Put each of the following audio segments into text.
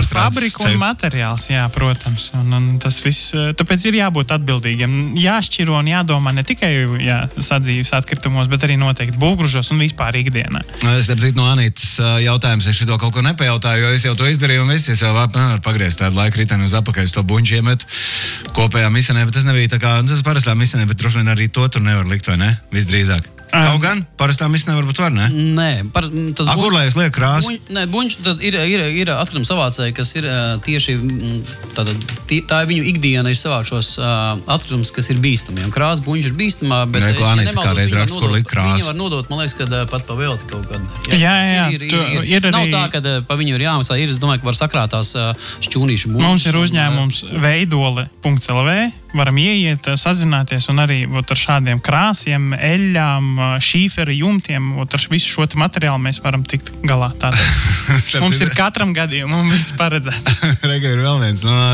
fabriku un materiāls, jā, protams. Un tas viss, tāpēc ir jābūt atbildīgiem. Jāšķiro un jādomā ne tikai sadzīves atkritumos, bet arī noteikti būvgružos un vispār ikdienā. Es dzirdu no Anītas jautājums, es šito kaut ko nepajautāju, jo es jau to izdarīju un viss, es jau varu pagriezt tādu laiku riteni uz apakaļ, es to buņķi iemetu kopējā misenē, bet tas nebija tā kā, tas parastā misenē, bet droši vien arī to tur nevar likt, vai ne? Visdrīzāk. Kaut gan, parastā misenē varbūt var, ne? Nē. Kur lai es lieku krāsu? Buņķi tad ir atkrituma savācēji, kas ir tieši, tā ir viņu ikdiena, ir savākt šos atkritumus, kas ir bīstami. Un krāsa buņķi ir bīstamā, bet Neko Anita kādreiz raksta, kur likt krāsu. Viņi var nodot, man liekas, kad pat pa velti kaut kad. Jā, ir nav tā, ka pa viņu ir jāmaksā. Es domāju, ka var sakrātās šķūnīšu buņķus. Mums ir uzņēmums veidole.lv. Varam ieiet, sazināties un arī ar šādiem krāsiem, eļļām, šīferi jumtiem, ar visu šo materiālu mēs varam tikt galā. Mums ir katram gadījumam viss paredzēts. Rega ir vēl viens no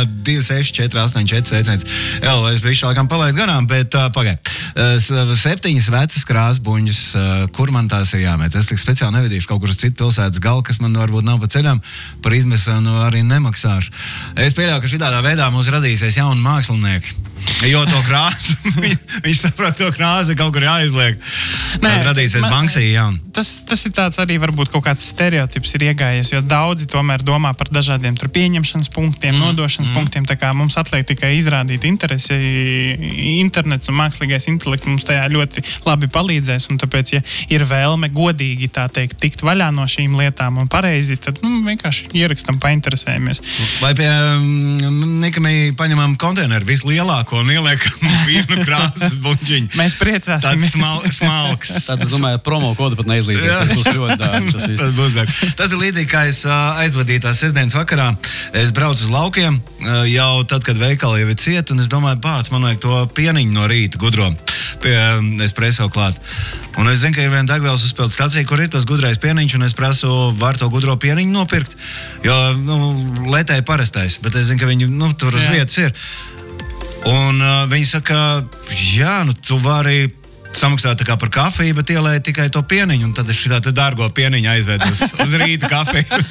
26484. Es biju šākam palaidu garām, bet pagaid. 7 vecas krāsbuņas, kur man tās ir jāmet? Es tik speciāli nevedīšu kaut kur uz citu pilsētas galu, kas man varbūt nav pa ceļam, par izmesanu arī nemaksāšu. Es pieļauju, ka šitādā veidā mums radīsies jauni mākslinieki. Jo to krāsu, viņš saprot, to krāsu kaut kur jāizliek. Tad radīsies Banksija jauna. Tas ir tāds arī varbūt kaut kāds stereotips ir iegājies, jo daudzi tomēr domā par dažādiem tur pieņemšanas punktiem, nodošanas punktiem, tā kā mums atliek tikai izrādīt interesi. Internets un mākslīgais intelekts mums tajā ļoti labi palīdzēs, un tāpēc, ja ir vēlme godīgi, tā teikt, tikt vaļā no šīm lietām un pareizi, tad vienkārši ierakstam, painteresējamies. Vai pie Nikamī paņemam konteineru vislielāko un ieliekam vienu krāsas buņķiņu? Mēs priecāsimies. Tāds smalks. Tad es domāju, promo kodu pat neizlīsies. Tas būs ļoti dārgi. Tas ir līdzīgi, kā es aizvadīju tās sestdienas vakarā. Es braucu uz laukiem jau tad, kad veikali jau ir ciet, un es domāju, man vajag to pieniņu no rīta gudro pie espresso klāt. Un es zinu, ka ir viena degvielas uzpildes stacija, kur ir tas gudrais pieniņš, un es prasu, var to gudro pieniņu nopirkt, jo letēji parastais, bet es zinu, ka viņi tur uz vietas ir. Un viņi saka, tu vari samaksāt tā kā par kafiju, bet ielēja tikai to pieniņu, un tad es šitā te dārgo pieniņu aizvedu uz rīta kafiju.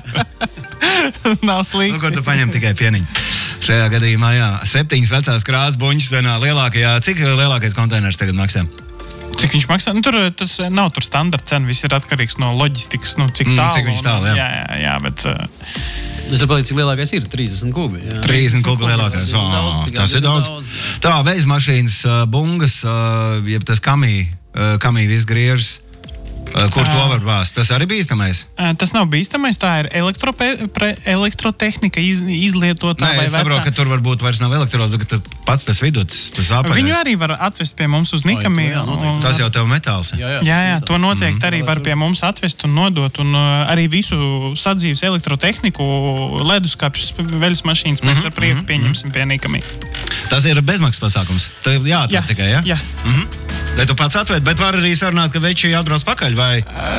Nav slikti. Kur tu paņem tikai pieniņu? Šajā gadījumā, 7 vecās krāsas buņķis vienā lielākajā. Cik lielākais konteiners tagad maksā? Cik viņš maksā? Tas nav tur standarta cena, viss ir atkarīgs no loģistikas, cik tālu. Cik viņš tālu, jā, bet... Es saprotu, cik lielākais ir 30 kubi. Jā. 30 kubi lielākais. Tas ir daudz. Tā, veizmašīnas, bungas, jeb tas kamī viss griežas. Kur to var bāzt? Tas arī bīstamais? Tas nav bīstamais, tā ir elektrotehnika izlietotā vai vecā. Es saprotu, ka tur varbūt vairs nav elektrods, bet pats tas viduts, tas apaļais. Viņu arī var atvest pie mums uz Nikamī. Tas jau tev metāls. Jā, to noteikti arī var pie mums atvest un nodot. Un arī visu sadzīves elektrotehniku, leduskapjus, veļas mašīnas mēs ar prieku pieņemsim pie Nikamī. Tas ir bezmaksas pasākums? Tev jāatver tikai, ja? Jā. Vai tu pats atved, bet var arī sarunāt, ka veči atbrauc pakaļ, vai?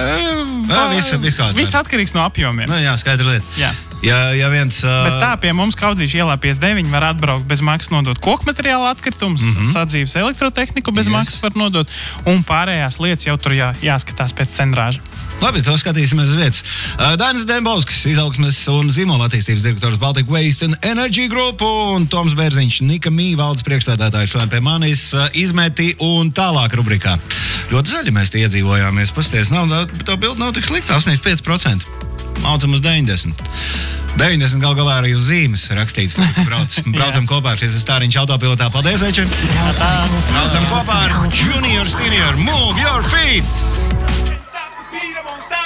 Viss atkarīgs no apjomiem. Jā, skaidra lieta. Jā. Ja viens... Bet tā pie mums Kaudzīša ielā 59 var atbraukt bez maksas nodot koku materiālu atkritumus, sadzīves elektrotehniku bez maksas var nodot, un pārējās lietas jau tur jāskatās pēc cenrāža. Labi, to skatīsimies uz vietas. Dainis Dembovskis, izaugsmes un zīmola attīstības direktors Baltic Waste and Energy Group, un Toms Bērziņš, Nikamī valdes priekšstādātājs šodien pie manis izmeti un tālāk rubrikā. Ļoti zaļi mēs tie iedzīvojāmies, pasties, tā bilde nav tik slikta, 85%. Maucam uz 90. 90 galā arī uz zīmes rakstīts. Braucam kopā ar šīs stāriņš autopilotā. Paldies, veči! Braucam kopā ar Junior Senior. Move your feet!